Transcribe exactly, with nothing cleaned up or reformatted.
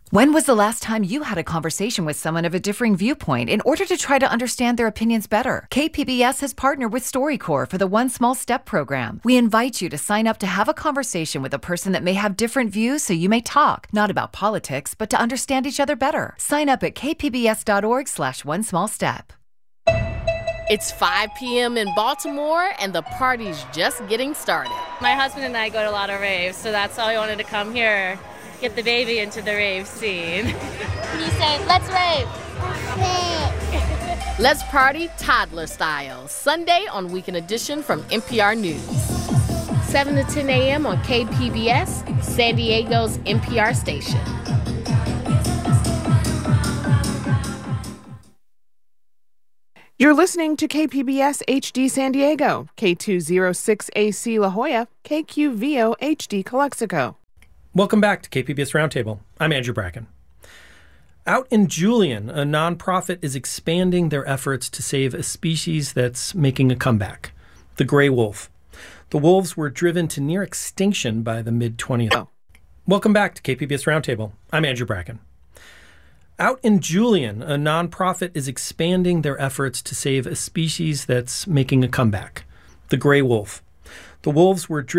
When was the last time you had a conversation with someone of a differing viewpoint in order to try to understand their opinions better? K P B S has partnered with StoryCorps for the One Small Step program. We invite you to sign up to have a conversation with a person that may have different views so you may talk, not about politics, but to understand each other better. Sign up at kpbs.org slash one small step. It's five p.m. in Baltimore, and the party's just getting started. My husband and I go to a lot of raves, so that's why I wanted to come here, get the baby into the rave scene. Can you say, let's rave? Rave. Let's party toddler style, Sunday on Weekend Edition from N P R News. seven to ten a.m. on K P B S, San Diego's N P R station. You're listening to K P B S H D San Diego, K two oh six A C La Jolla, K Q V O H D Calexico. Welcome back to K P B S Roundtable. I'm Andrew Bracken. Out in Julian, a nonprofit is expanding their efforts to save a species that's making a comeback, the gray wolf. The wolves were driven to near extinction by the mid-twentieth. Oh. Welcome back to K P B S Roundtable. I'm Andrew Bracken. Out in Julian, a nonprofit is expanding their efforts to save a species that's making a comeback, the gray wolf. The wolves were driven